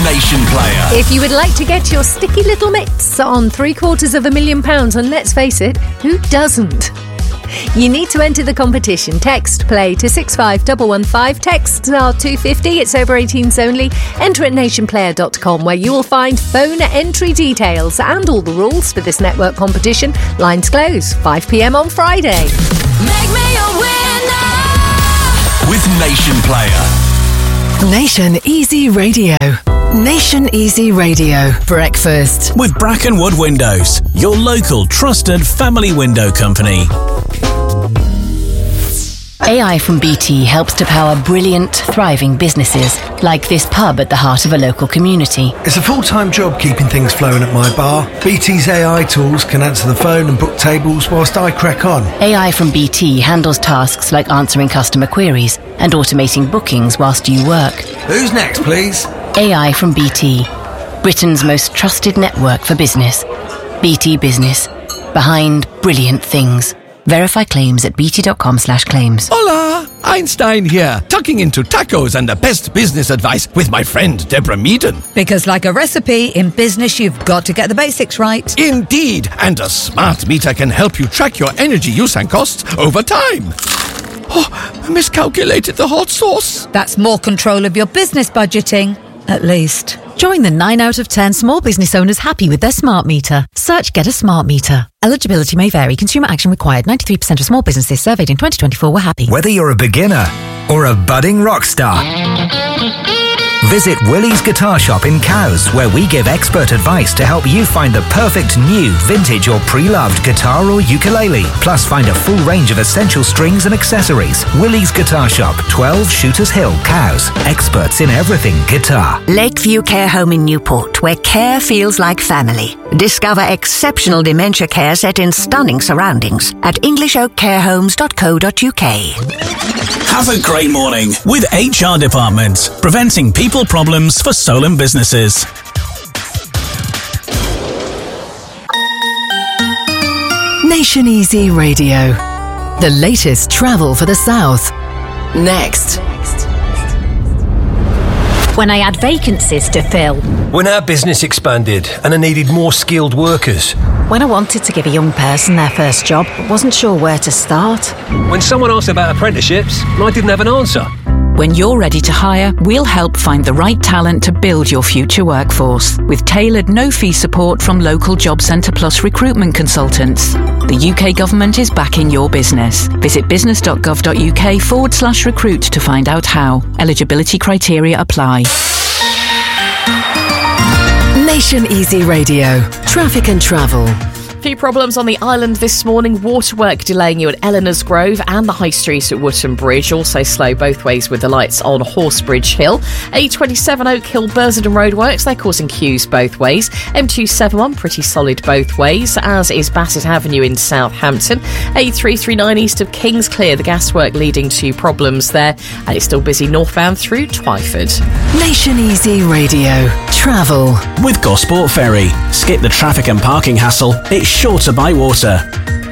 Nation Player. If you would like to get your sticky little mitts on £750,000, and let's face it, who doesn't? You need to enter the competition. Text play to 65115. Texts are £2.50. It's over 18s only. Enter at nationplayer.com, where you will find phone entry details and all the rules for this network competition. Lines close 5 p.m. on Friday. Make me a winner With Nation Player. Nation Easy Radio. Nation Easy Radio. Breakfast. With Brackenwood Windows, your local trusted family window company. AI from BT helps to power brilliant, thriving businesses, like this pub at the heart of a local community. It's a full-time job keeping things flowing at my bar. BT's AI tools can answer the phone and book tables whilst I crack on. AI from BT handles tasks like answering customer queries and automating bookings whilst you work. Who's next, please? AI from BT, Britain's most trusted network for business. BT Business, behind brilliant things. Verify claims at bt.com/claims. Hola! Einstein here, tucking into tacos and the best business advice with my friend Deborah Meaden. Because like a recipe, in business you've got to get the basics right. Indeed, and a smart meter can help you track your energy use and costs over time. Oh, I miscalculated the hot sauce. That's more control of your business budgeting, at least. Join the 9 out of 10 small business owners happy with their smart meter. Search Get a Smart Meter. Eligibility may vary. Consumer action required. 93% of small businesses surveyed in 2024 were happy. Whether you're a beginner or a budding rock star, visit Willie's Guitar Shop in Cowes, where we give expert advice to help you find the perfect new, vintage or pre-loved guitar or ukulele. Plus find a full range of essential strings and accessories. Willie's Guitar Shop, 12 Shooters Hill, Cowes. Experts in everything guitar. Lakeview Care Home in Newport, where care feels like family. Discover exceptional dementia care set in stunning surroundings at englishoakcarehomes.co.uk. Have a great morning with HR Department, preventing people problems for Solent businesses. Nation Easy Radio. The latest travel for the South. Next. When I had vacancies to fill. When our business expanded and I needed more skilled workers. When I wanted to give a young person their first job, but wasn't sure where to start. When someone asked about apprenticeships and I didn't have an answer. When you're ready to hire, we'll help find the right talent to build your future workforce with tailored no-fee support from local Job Centre Plus recruitment consultants. The UK government is backing your business. Visit business.gov.uk/recruit to find out how. Eligibility criteria apply. Nation Easy Radio. Traffic and travel. Few problems on the island this morning. Waterwork delaying you at Eleanor's Grove and the High Street at Wootton Bridge. Also slow both ways with the lights on Horsebridge Hill. A27 Oak Hill Bursardon roadworks. They're causing queues both ways. M271 pretty solid both ways, as is Bassett Avenue in Southampton. A339 east of Kingsclear. The gaswork leading to problems there, and it's still busy northbound through Twyford. Nation Easy Radio. Travel. With Gosport Ferry. Skip the traffic and parking hassle. It's shorter by water.